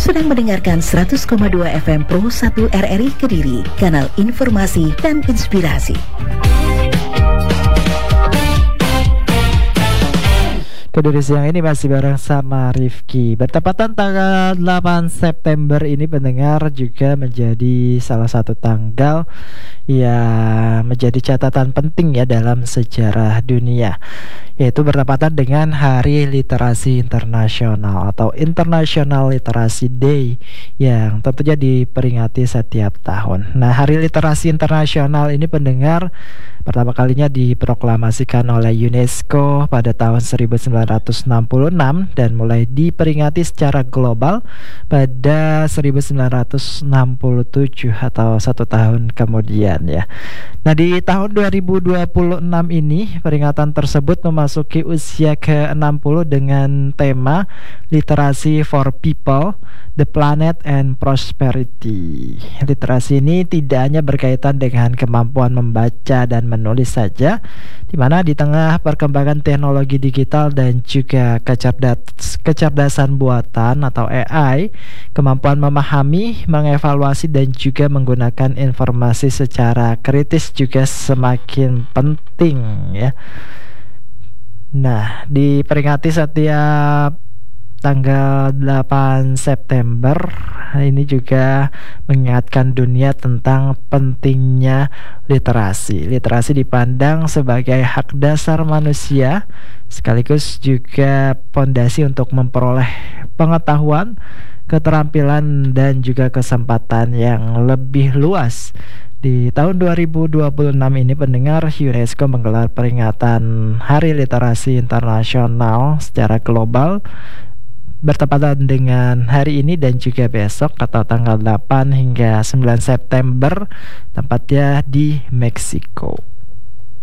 sedang mendengarkan 100,2 FM Pro 1 RRI Kediri, kanal informasi dan inspirasi. Kediri siang ini masih bareng sama Rifki. Bertepatan tanggal 8 September ini pendengar juga menjadi salah satu tanggal yang menjadi catatan penting ya dalam sejarah dunia, yaitu bertepatan dengan Hari Literasi Internasional atau International Literacy Day yang tentunya diperingati setiap tahun. Nah, Hari Literasi Internasional ini pendengar pertama kalinya diproklamasikan oleh UNESCO pada tahun 1966 dan mulai diperingati secara global pada 1967 atau 1 tahun kemudian ya. Nah, di tahun 2026 ini peringatan tersebut memasuki usia ke-60 dengan tema Literasi for People, the Planet and Prosperity. Literasi ini tidak hanya berkaitan dengan kemampuan membaca dan menulis saja, di mana di tengah perkembangan teknologi digital dan juga kecerdasan buatan atau AI, kemampuan memahami, mengevaluasi dan juga menggunakan informasi secara kritis juga semakin penting ya. Nah, diperingati setiap tanggal 8 September ini juga mengingatkan dunia tentang pentingnya literasi. Literasi dipandang sebagai hak dasar manusia sekaligus juga pondasi untuk memperoleh pengetahuan, keterampilan dan juga kesempatan yang lebih luas. Di tahun 2026 ini pendengar, UNESCO menggelar peringatan Hari Literasi Internasional secara global bertepatan dengan hari ini dan juga besok atau tanggal 8 hingga 9 September, tempatnya di Meksiko.